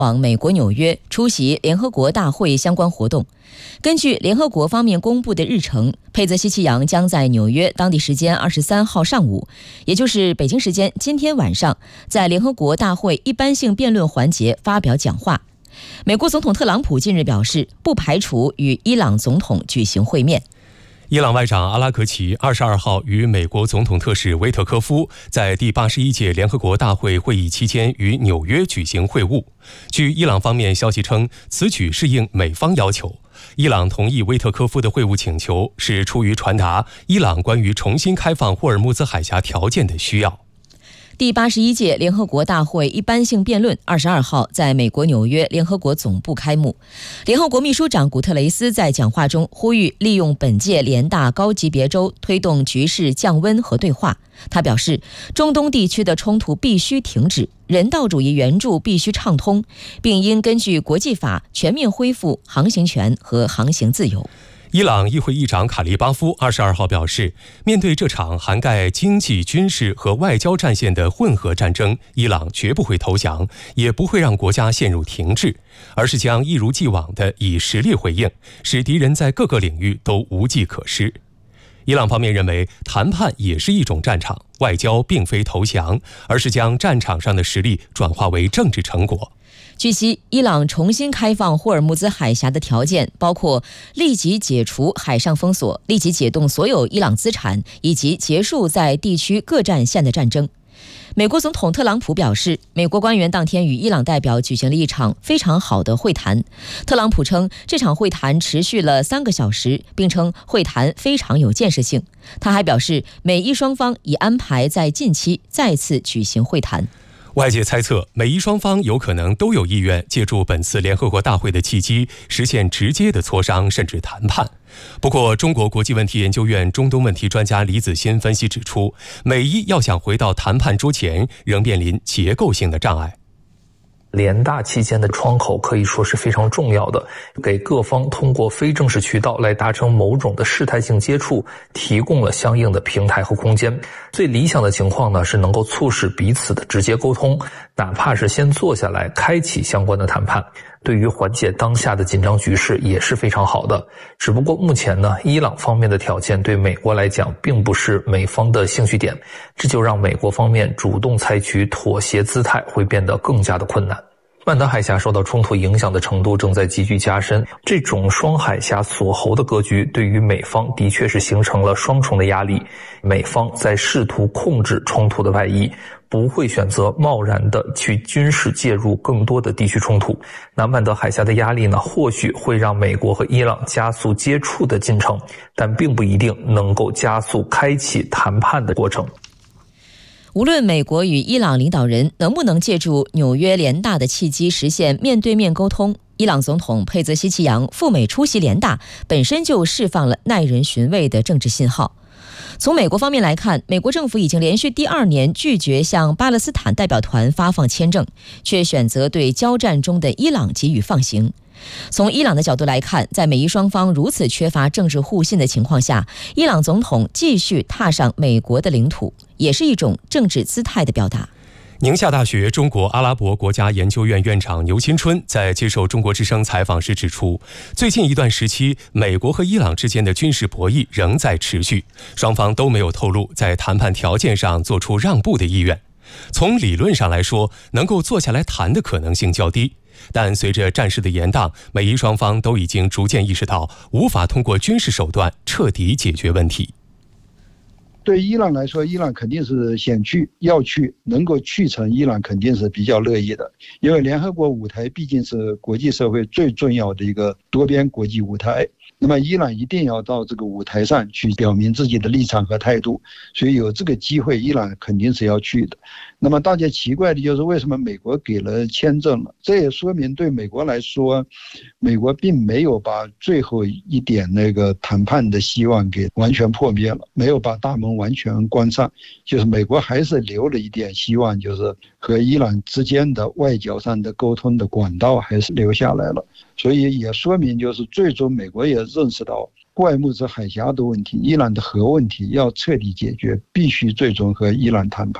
往美国纽约出席联合国大会相关活动。根据联合国方面公布的日程，佩泽西奇扬将在纽约当地时间23号上午，也就是北京时间今天晚上，在联合国大会一般性辩论环节发表讲话。美国总统特朗普近日表示，不排除与伊朗总统举行会面。 伊朗外长阿拉格齐22号与美国总统特使维特科夫在第81届联合国大会会议期间于纽约举行会晤。据伊朗方面消息称，此举是应美方要求。伊朗同意维特科夫的会晤请求，是出于传达伊朗关于重新开放霍尔木兹海峡条件的需要。 第81届联合国大会一般性辩论22号在美国纽约联合国总部开幕。联合国秘书长古特雷斯在讲话中呼吁利用本届联大高级别周推动局势降温和对话。他表示，中东地区的冲突必须停止，人道主义援助必须畅通，并应根据国际法全面恢复航行权和航行自由。 伊朗议会议长卡利巴夫22号表示，面对这场涵盖经济、军事和外交战线的混合战争，伊朗绝不会投降，也不会让国家陷入停滞，而是将一如既往地以实力回应，使敌人在各个领域都无计可施。伊朗方面认为，谈判也是一种战场，外交并非投降，而是将战场上的实力转化为政治成果。 据悉，伊朗重新开放霍尔木兹海峡的条件包括立即解除海上封锁、立即解冻所有伊朗资产，以及结束在地区各战线的战争。美国总统特朗普表示，美国官员当天与伊朗代表举行了一场非常好的会谈。特朗普称，这场会谈持续了3个小时，并称会谈非常有建设性。他还表示，美伊双方已安排在近期再次举行会谈。 外界猜测，美伊双方有可能都有意愿借助本次联合国大会的契机，实现直接的磋商甚至谈判。不过，中国国际问题研究院中东问题专家李子欣分析指出，美伊要想回到谈判桌前，仍面临结构性的障碍。 联大期间的窗口可以说是非常重要的，给各方通过非正式渠道来达成某种的事态性接触提供了相应的平台和空间。最理想的情况呢，是能够促使彼此的直接沟通，哪怕是先坐下来开启相关的谈判，对于缓解当下的紧张局势也是非常好的。只不过目前呢，伊朗方面的条件对美国来讲并不是美方的兴趣点，这就让美国方面主动采取妥协姿态会变得更加的困难。曼德海峡受到冲突影响的程度正在急剧加深，这种双海峡锁喉的格局对于美方的确是形成了双重的压力。美方在试图控制冲突的外溢，不会选择贸然的去军事介入更多的地区冲突。那曼德海峡的压力呢，或许会让美国和伊朗加速接触的进程，但并不一定能够加速开启谈判的过程。 无论美国与伊朗领导人能不能借助纽约联大的契机实现面对面沟通，伊朗总统佩泽西奇扬赴美出席联大本身就释放了耐人寻味的政治信号。从美国方面来看，美国政府已经连续第2年拒绝向巴勒斯坦代表团发放签证，却选择对交战中的伊朗给予放行。从伊朗的角度来看，在美伊双方如此缺乏政治互信的情况下，伊朗总统继续踏上美国的领土，也是一种政治姿态的表达。 宁夏大学中国阿拉伯国家研究院院长牛新春在接受中国之声采访时指出，最近一段时期，美国和伊朗之间的军事博弈仍在持续，双方都没有透露在谈判条件上做出让步的意愿。从理论上来说，能够坐下来谈的可能性较低，但随着战事的延宕，美伊双方都已经逐渐意识到无法通过军事手段彻底解决问题。 对伊朗来说，伊朗肯定是想去，要去，能够去成，伊朗肯定是比较乐意的。因为联合国舞台毕竟是国际社会最重要的一个多边国际舞台，那么伊朗一定要到这个舞台上去表明自己的立场和态度，所以有这个机会，伊朗肯定是要去的。那么大家奇怪的就是为什么美国给了签证了？这也说明对美国来说，美国并没有把最后一点那个谈判的希望给完全破灭了，没有把大门完全关上，就是美国还是留了一点希望，就是和伊朗之间的外交上的沟通的管道还是留下来了。所以也说明就是最终美国也认识到霍尔木兹海峡的问题，伊朗的核问题要彻底解决，必须最终和伊朗谈判。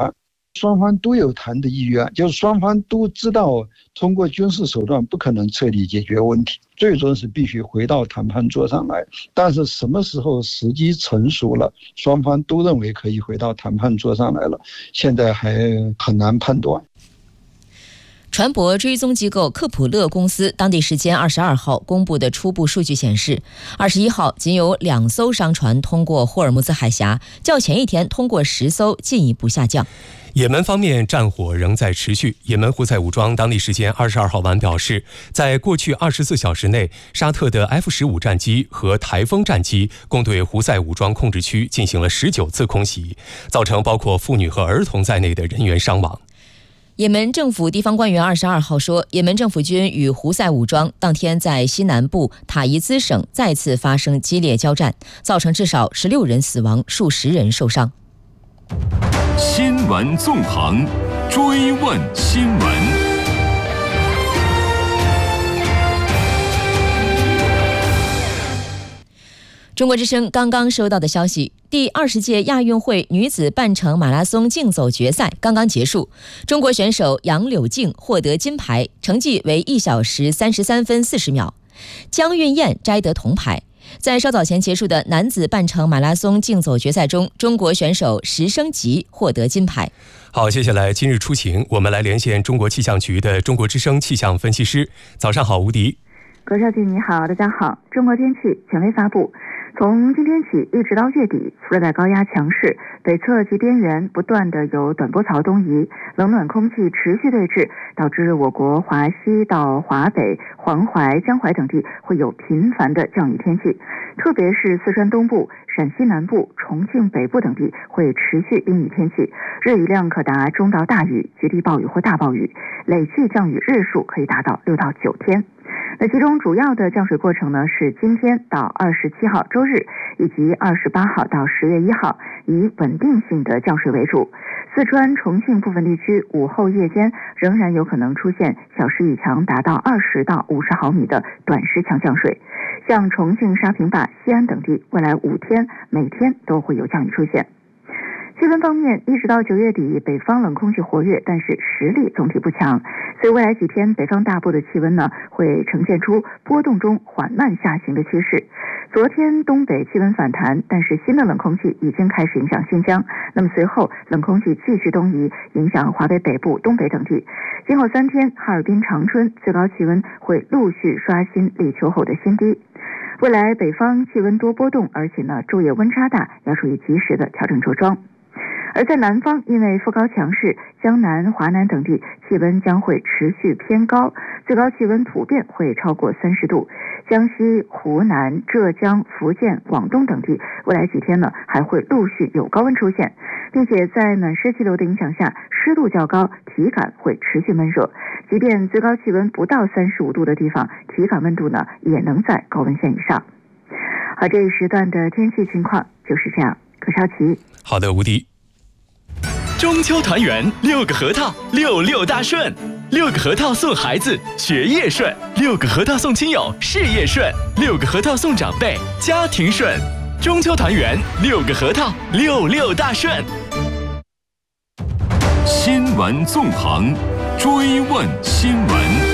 双方都有谈的意愿，就是双方都知道通过军事手段不可能彻底解决问题，最终是必须回到谈判桌上来。但是什么时候时机成熟了，双方都认为可以回到谈判桌上来了，现在还很难判断。 船舶追踪机构科普勒公司当地时间22号公布的初步数据显示，21号仅有2艘商船通过霍尔木兹海峡，较前一天通过10艘进一步下降。 也门方面战火仍在持续。也门胡塞武装当地时间22号晚表示，在过去24小时内，沙特的 F-15战机和台风战机共对胡塞武装控制区进行了19次空袭，造成包括妇女和儿童在内的人员伤亡。 也门政府地方官员22号说，也门政府军与胡塞武装当天在西南部塔伊兹省再次发生激烈交战，造成至少16人死亡，数十人受伤。 新闻纵横，追问新闻。 中国之声刚刚收到的消息，第20届亚运会女子半程马拉松竞走决赛刚刚结束，中国选手杨柳静获得金牌，成绩为1小时33分40秒，江韵燕摘得铜牌。在稍早前结束的男子半程马拉松竞走决赛中，中国选手石生吉获得金牌。 好，接下来今日出行，我们来连线中国气象局的中国之声气象分析师。早上好，吴迪。 葛少记你好，大家好。中国天气权威发布，从今天起一直到月底，副热带高压强势，北侧及边缘不断的有短波槽东移，冷暖空气持续对峙，导致我国华西到华北、黄淮、江淮等地会有频繁的降雨天气，特别是四川东部、陕西南部、重庆北部等地会持续阴雨天气，日雨量可达中到大雨、局地暴雨或大暴雨，累计降雨日数可以达到6到9天。那其中主要的降水过程呢，是今天到27号周日以及28号到10月1号以稳定性的降水为主。四川、重庆部分地区午后夜间仍然有可能出现小时雨强达到20到50毫米的短时强降水，像重庆沙坪坝、西安等地，未来5天每天都会有降雨出现。气温方面，一直到9月底，北方冷空气活跃，但是实力总体不强，所以未来几天北方大部的气温呢会呈现出波动中缓慢下行的趋势。昨天东北气温反弹，但是新的冷空气已经开始影响新疆，那么随后冷空气继续东移，影响华北北部、东北等地。今后3天，哈尔滨、长春最高气温会陆续刷新立秋后的新低。未来北方气温多波动，而且呢昼夜温差大，要注意及时的调整着装。而在南方，因为副高强势，江南、华南等地气温将会持续偏高，最高气温普遍会超过30度。江西、湖南、浙江、福建、广东等地未来几天呢还会陆续有高温出现，并且在暖湿气流的影响下，湿度较高，体感会持续闷热。即便最高气温不到35度的地方，体感温度呢也能在高温线以上。好，这一时段的天气情况就是这样。葛少奇。 好的，吴迪。 中秋团圆，6个核桃，66大顺，6个核桃送孩子学业顺，6个核桃送亲友事业顺，6个核桃送长辈家庭顺。中秋团圆，6个核桃，66大顺。新闻纵横，追问新闻。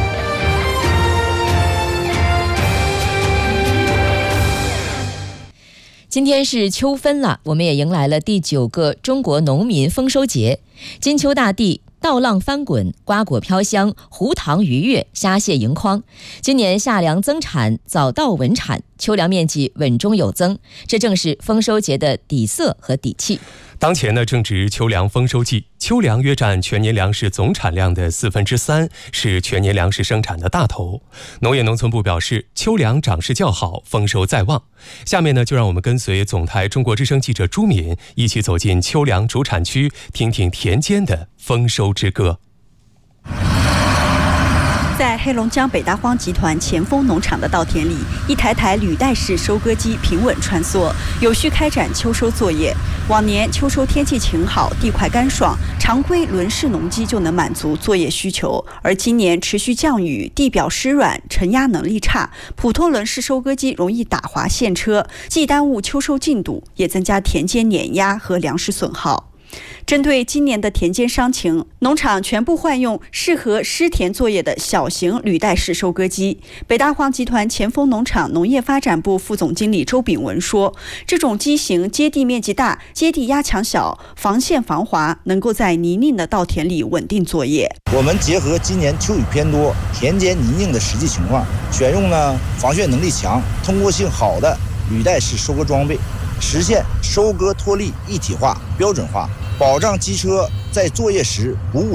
今天是秋分了，我们也迎来了第9个中国农民丰收节。金秋大地，稻浪翻滚，瓜果飘香，湖塘鱼跃，虾蟹盈筐。今年夏粮增产，早稻稳产，秋粮面积稳中有增，这正是丰收节的底色和底气。 当前呢正值秋粮丰收季，秋粮约占全年粮食总产量的3/4，是全年粮食生产的大头。农业农村部表示，秋粮长势较好，丰收在望。下面呢就让我们跟随总台中国之声记者朱敏一起走进秋粮主产区，听听田间的丰收之歌。 在黑龙江北大荒集团前锋农场的稻田里，一台台履带式收割机平稳穿梭，有序开展秋收作业。往年秋收天气晴好，地块干爽，常规轮式农机就能满足作业需求。而今年持续降雨，地表湿软，承压能力差，普通轮式收割机容易打滑陷车，既耽误秋收进度，也增加田间碾压和粮食损耗。 针对今年的田间伤情，农场全部换用适合湿田作业的小型履带式收割机。北大荒集团前锋农场农业发展部副总经理周炳文说，这种机型接地面积大，接地压强小，防陷防滑，能够在泥泞的稻田里稳定作业。 我们结合今年秋雨偏多、田间泥泞的实际情况，选用了防眩能力强、通过性好的履带式收割装备，实现收割脱粒一体化、标准化，保障机车在作业时不误